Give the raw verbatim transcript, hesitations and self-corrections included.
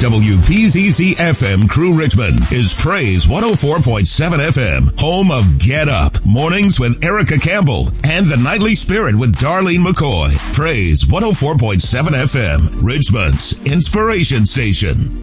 W P Z Z F M Crew Richmond is Praise one oh four point seven F M, home of Get Up, Mornings with Erica Campbell, and The Nightly Spirit with Darlene McCoy. Praise one oh four point seven F M, Richmond's inspiration station.